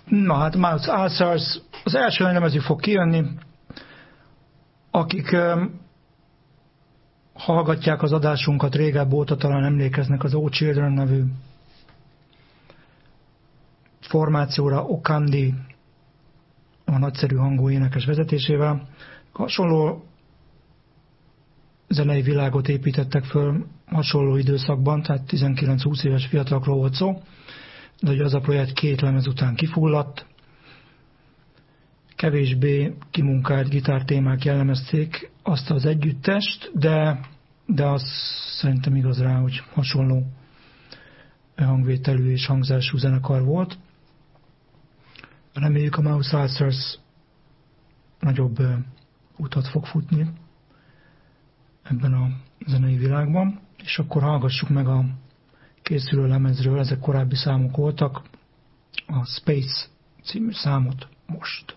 Na hát Mouth Ulcers az első lemezük fog kijönni. Akik hallgatják az adásunkat régebb óta, talán emlékeznek az O Children nevű formációra, Okandi a nagyszerű hangú énekes vezetésével. Hasonló zenei világot építettek föl hasonló időszakban, tehát 19-20 éves fiatalokról volt szó, de hogy az a projekt 2 lemez után kifulladt. Kevésbé kimunkált gitártémák jellemezték azt az együttest, de az szerintem igaz rá, hogy hasonló hangvételű és hangzású zenekar volt. Reméljük a Mouth Ulcers nagyobb utat fog futni ebben a zenei világban, és akkor hallgassuk meg a készülő lemezről, ezek korábbi számok voltak, a Space című számot most.